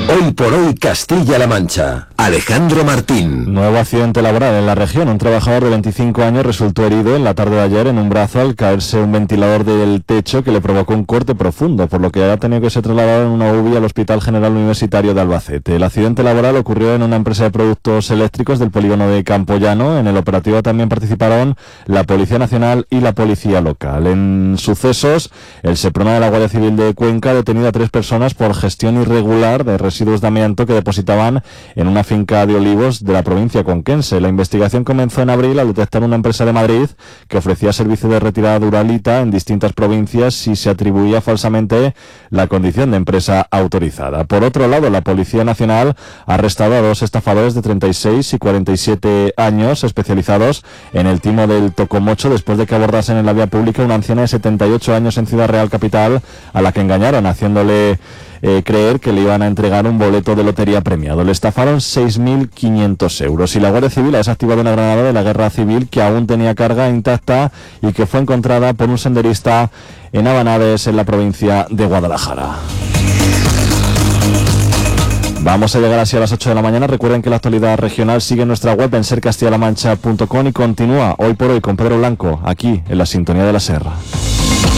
Hoy por hoy Castilla-La Mancha. Alejandro Martín. Nuevo accidente laboral en la región. Un trabajador de 25 años resultó herido en la tarde de ayer en un brazo al caerse un ventilador del techo que le provocó un corte profundo, por lo que ha tenido que ser trasladado en una UBI al Hospital General Universitario de Albacete. El accidente laboral ocurrió en una empresa de productos eléctricos del polígono de Campollano. En el operativo también participaron la Policía Nacional y la Policía Local. En sucesos, el Seprona de la Guardia Civil de Cuenca ha detenido a 3 personas por gestión irregular de residuos de amianto que depositaban en una finca de olivos de la provincia conquense. La investigación comenzó en abril al detectar una empresa de Madrid que ofrecía servicio de retirada de uralita en distintas provincias y se atribuía falsamente la condición de empresa autorizada. Por otro lado, la Policía Nacional ha arrestado a 2 estafadores de 36 y 47 años especializados en el timo del tocomocho después de que abordasen en la vía pública una anciana de 78 años en Ciudad Real Capital a la que engañaron haciéndole creer que le iban a entregar un boleto de lotería premiado. Le estafaron 6.500 euros y la Guardia Civil ha desactivado una granada de la guerra civil que aún tenía carga intacta y que fue encontrada por un senderista en Abanades, en la provincia de Guadalajara. Vamos a llegar así a las 8 de la mañana. Recuerden que la actualidad regional sigue en nuestra web en sercastillamancha.com y continúa hoy por hoy con Pedro Blanco, aquí en la sintonía de la Serra.